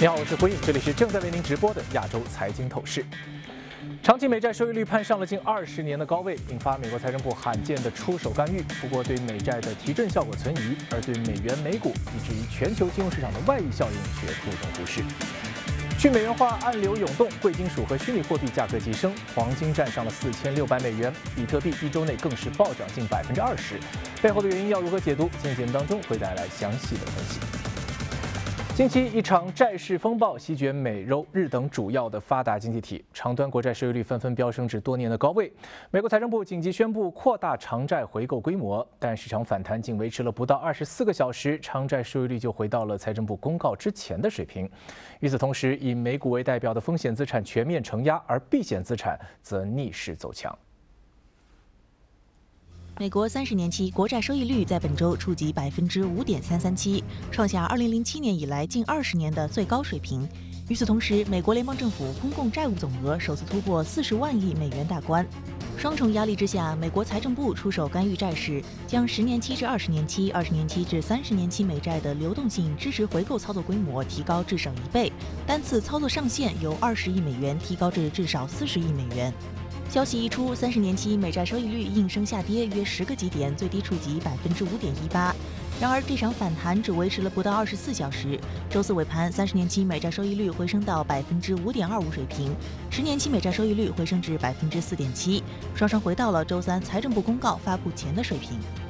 你好，我是辉颖，这里是正在为您直播的亚洲财经透视。长期美债收益率攀上了近20年的高位，引发美国财政部罕见的出手干预。不过，对美债的提振效果存疑，而对美元、美股以至于全球金融市场的外溢效应却突重忽视。去美元化暗流涌动，贵金属和虚拟货币价格急升，黄金站上了4600美元，比特币一周内更是暴涨近20%。背后的原因要如何解读？今天节目当中会带来详细的分析。近期，一场债市风暴席卷美、日等主要的发达经济体，长端国债收益率纷纷飙升至多年的高位。美国财政部紧急宣布扩大长债回购规模，但市场反弹仅维持了不到24个小时，长债收益率就回到了财政部公告之前的水平。与此同时，以美股为代表的风险资产全面承压，而避险资产则逆势走强。 美国30年期国债收益率在本周触及5.337%，创下2007年以来近20年的最高水平。与此同时，美国联邦政府公共债务总额首次突破40万亿美元大关。双重压力之下，美国财政部出手干预债市，将10年期至20年期、20年期至30年期美债的流动性支持回购操作规模提高至少1倍，单次操作上限由20亿美元提高至少40亿美元。消息一出，30年期美债收益率应声下跌约10个基点，最低触及5.18%。然而，这场反弹只维持了不到24小时。周四尾盘，30年期美债收益率回升到5.25%水平，10年期美债收益率回升至4.7%，双双回到了周三财政部公告发布前的水平。